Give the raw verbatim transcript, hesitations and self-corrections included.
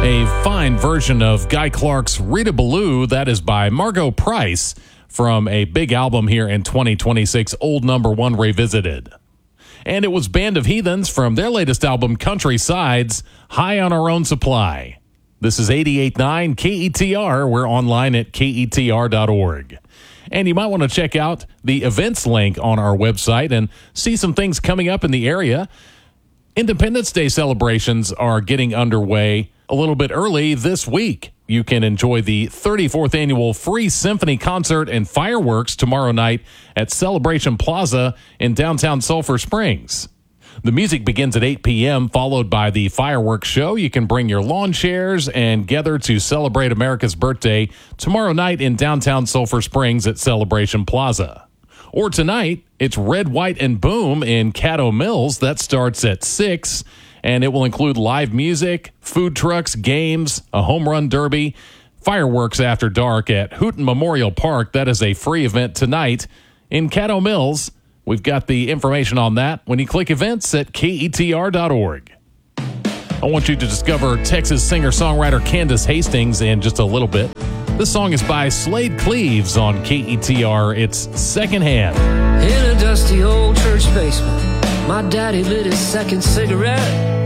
A fine version of Guy Clark's Rita Ballou, that is by Margot Price from a big album here in twenty twenty-six, Old Number One Revisited. And it was Band of Heathens from their latest album, Countrysides, High on Our Own Supply. This is eighty-eight point nine K E T R. We're online at K E T R dot org. And you might want to check out the events link on our website and see some things coming up in the area. Independence Day celebrations are getting underway a little bit early this week. You can enjoy the thirty-fourth annual Free Symphony Concert and Fireworks tomorrow night at Celebration Plaza in downtown Sulphur Springs. The music begins at eight p.m., followed by the fireworks show. You can bring your lawn chairs and gather to celebrate America's birthday tomorrow night in downtown Sulphur Springs at Celebration Plaza. Or tonight, it's Red, White, and Boom in Caddo Mills. That starts at six, and it will include live music, food trucks, games, a home run derby, fireworks after dark at Hooten Memorial Park. That is a free event tonight in Caddo Mills. We've got the information on that when you click events at K E T R dot org. I want you to discover Texas singer-songwriter Candace Hastings in just a little bit. This song is by Slade Cleaves on K E T R. It's Secondhand. In a dusty old church basement, my daddy lit his second cigarette.